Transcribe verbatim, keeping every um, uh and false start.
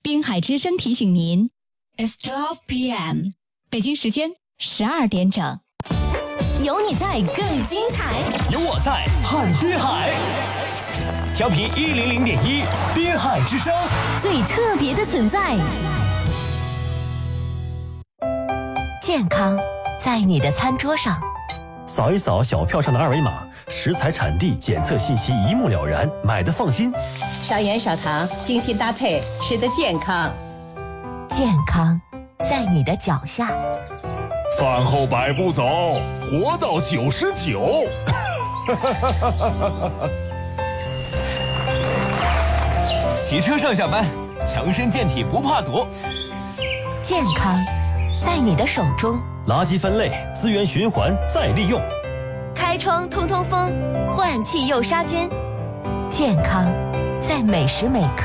滨海之声提醒您 ，It's twelve p m 北京时间十二点整。 有你在更精彩， 有我在看滨海。调频一零零点一，滨海之声， 最特别的存在。健康在你的餐桌上。 扫一扫小票上的二维码，食材产地检测信息一目了然，买的放心。 少盐少糖，精心搭配，吃得健康。 健康在你的脚下。 饭后百步走，活到九十九。 骑车上下班，强身健体不怕堵。 健康在你的手中。 垃圾分类，资源循环再利用。 开窗通通风，换气又杀菌。健康在每时每刻。